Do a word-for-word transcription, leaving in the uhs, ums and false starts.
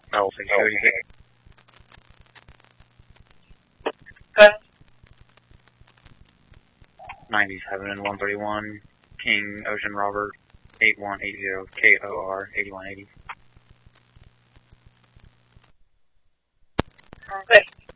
Level six security hit. Okay. ninety-seven and one thirty-one, King Ocean Robert, eighty-one eighty, K O R, eighty-one eighty. Okay.